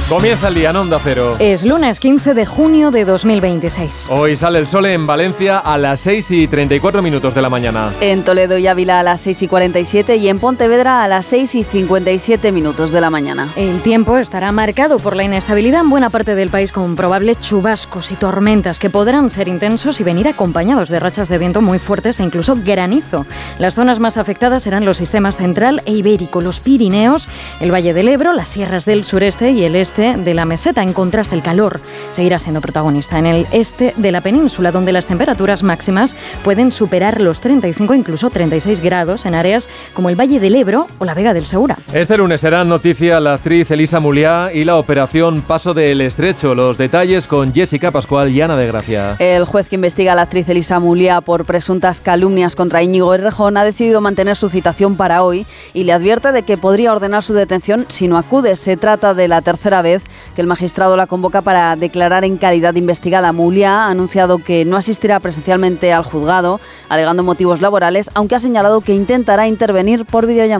Comienza el día en Onda Cero. Es lunes 15 de junio de 2026. Hoy sale el sol en Valencia a las 6:34 de la mañana. En Toledo y Ávila a las 6:47 y en Pontevedra a las 6:57 de la mañana. El tiempo estará marcado por la inestabilidad en buena parte del país, con probables chubascos y tormentas que podrán ser intensos y venir acompañados de rachas de viento muy fuertes e incluso granizo. Las zonas más afectadas serán los sistemas central e ibérico, los Pirineos, el Valle del Ebro, las sierras del sureste y el este de la meseta. En contraste, el calor seguirá siendo protagonista en el este de la península, donde las temperaturas máximas pueden superar los 35, incluso 36 grados en áreas como el Valle del Ebro o la Vega del Segura. Este lunes será noticia la actriz Elisa Muliá y la operación Paso del Estrecho. Los detalles con Jessica Pascual y Ana de Gracia. El juez que investiga a la actriz Elisa Muliá por presuntas calumnias contra Íñigo Errejón ha decidido mantener su citación para hoy y le advierte de que podría ordenar su detención si no acude. Se trata de la tercera vez que el magistrado la convoca para declarar en calidad de investigada. Muliá ha anunciado que no asistirá presencialmente al juzgado, alegando motivos laborales, aunque ha señalado que intentará intervenir por videollamada.